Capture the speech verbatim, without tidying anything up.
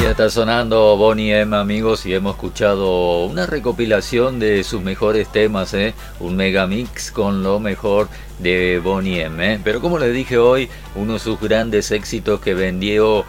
Está sonando Boney M, amigos, y hemos escuchado una recopilación de sus mejores temas, ¿eh? Un mega mix con lo mejor de Boney M, ¿eh? Pero como les dije hoy, uno de sus grandes éxitos que vendió